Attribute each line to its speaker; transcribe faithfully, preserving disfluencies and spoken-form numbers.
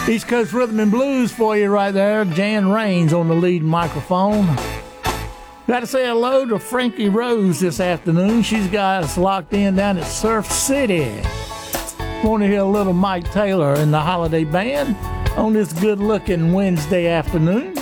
Speaker 1: East Coast Rhythm and Blues for you right there. Jan Raines on the lead microphone. Got to say hello to Frankie Rose this afternoon. She's got us locked in down at Surf City. Want to hear a little Mike Taylor and the Holiday Band on this good-looking Wednesday afternoon.